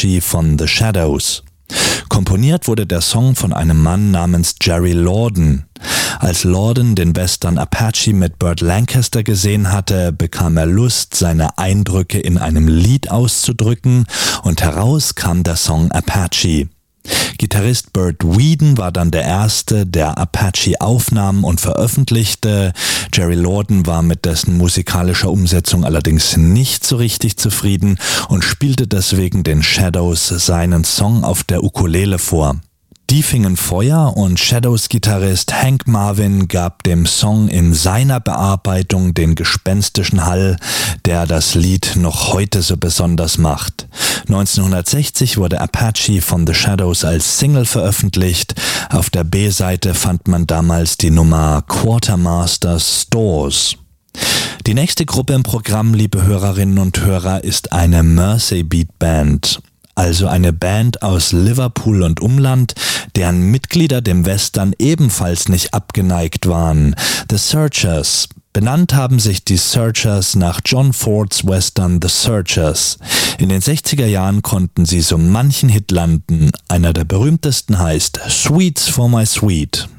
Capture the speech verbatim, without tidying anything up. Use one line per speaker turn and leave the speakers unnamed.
Apache von The Shadows. Komponiert wurde der Song von einem Mann namens Jerry Lorden. Als Lorden den Western Apache mit Burt Lancaster gesehen hatte, bekam er Lust, seine Eindrücke in einem Lied auszudrücken, und heraus kam der Song Apache. Gitarrist Burt Weedon war dann der Erste, der Apache aufnahm und veröffentlichte. Jerry Lorden war mit dessen musikalischer Umsetzung allerdings nicht so richtig zufrieden und spielte deswegen den Shadows seinen Song auf der Ukulele vor. Die fingen Feuer und Shadows-Gitarrist Hank Marvin gab dem Song in seiner Bearbeitung den gespenstischen Hall, der das Lied noch heute so besonders macht. neunzehnhundertsechzig wurde Apache von The Shadows als Single veröffentlicht. Auf der B-Seite fand man damals die Nummer Quartermaster Stores. Die nächste Gruppe im Programm, liebe Hörerinnen und Hörer, ist eine Mersey Beat Band. Also eine Band aus Liverpool und Umland, deren Mitglieder dem Western ebenfalls nicht abgeneigt waren. The Searchers. Benannt haben sich die Searchers nach John Fords Western The Searchers. In den sechziger Jahren konnten sie so manchen Hit landen. Einer der berühmtesten heißt Sweets for My Sweet.